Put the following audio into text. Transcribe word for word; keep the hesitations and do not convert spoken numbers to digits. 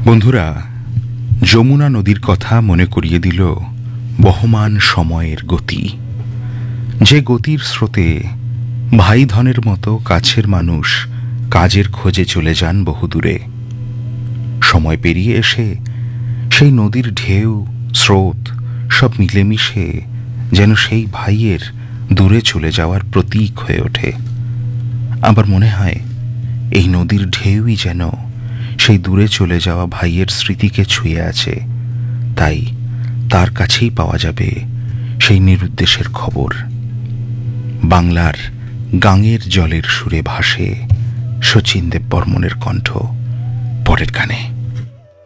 বন্ধুরা, যমুনা নদীর কথা মনে করিয়ে দিল বহমান সময়ের গতি। যে গতির স্রোতে ভাই ধনের মতো কাছের মানুষ কাজের খোঁজে চলে যান বহুদূরে। সময় পেরিয়ে এসে সেই নদীর ঢেউ, স্রোত সব মিলেমিশে যেন সেই ভাইয়ের দূরে চলে যাওয়ার প্রতীক হয়ে ওঠে। আবার মনে হয় এই নদীর ঢেউই যেন সেই দূরে চলে যাওয়া ভাইয়ের স্মৃতিকে ছুঁয়ে আছে, তাই তার কাছেই পাওয়া যাবে সেই নিরুদ্দেশের খবর। বাংলার গাঙের জলের সুরে ভাসে শচীন দেববর্মনের কণ্ঠ পরের গানে।